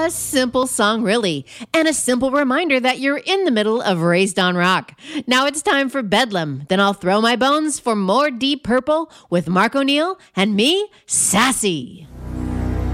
A simple song, really, and a simple reminder that you're in the middle of Raised on Rock. Now it's time for Bedlam. Then I'll throw my bones for more Deep Purple with Mark O'Neill and me, Sassy.